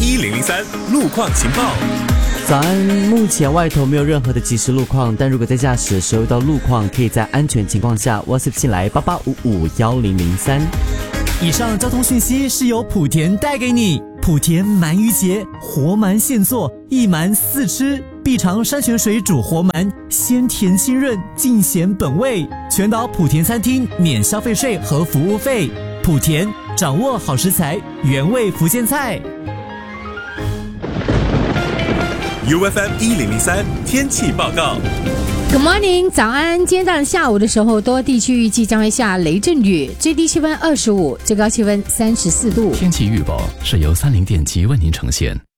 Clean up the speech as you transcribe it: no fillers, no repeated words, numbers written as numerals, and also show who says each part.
Speaker 1: 1003路况情报。
Speaker 2: 早安，目前外头没有任何的即时路况，但如果在驾驶的时候遇到路况，可以在安全情况下 WhatsApp 进来88551003。
Speaker 3: 以上交通讯息是由莆田带给你。莆田鳗鱼节，活鳗现做，一鳗4吃，必尝山泉水煮活鳗，鲜甜清润，尽显本味。全岛莆田餐厅免消费税和服务费。莆田掌握好食材，原味福建菜。
Speaker 1: UFM 1003天气报告。
Speaker 4: Good morning， 早安！今天到了下午的时候，多地区预计将会下雷阵雨，最低气温25，最高气温34度。
Speaker 5: 天气预报是由30电机为您呈现。